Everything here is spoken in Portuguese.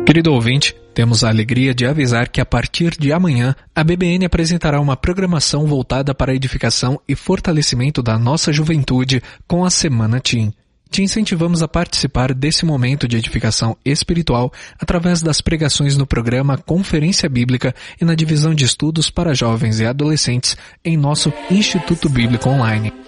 Querido ouvinte, temos a alegria de avisar que a partir de amanhã, a BBN apresentará uma programação voltada para a edificação e fortalecimento da nossa juventude com a Semana Teen. Te incentivamos a participar desse momento de edificação espiritual através das pregações no programa Conferência Bíblica e na divisão de estudos para jovens e adolescentes em nosso Instituto Bíblico Online.